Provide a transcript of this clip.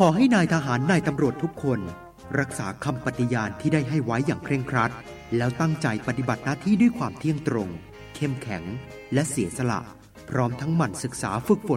อให้นายทหารนายตำรวจทุกคนรักษาคำปฏิญาณที่ได้ให้ไว้อย่างเคร่งครัดแล้วตั้งใจปฏิบัติหน้าที่ด้วยความเที่ยงตรงเข้มแข็งและเสียสละพร้อมทั้งหมั่นศึกษาฝึกฝน